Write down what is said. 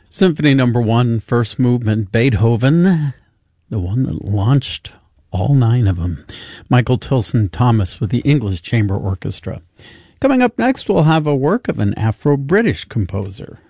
Symphony Number 1, first movement, Beethoven, the one that launched all 9 of them. Michael Tilson Thomas with the English Chamber Orchestra. Coming up next, we'll have a work of an Afro-British composer.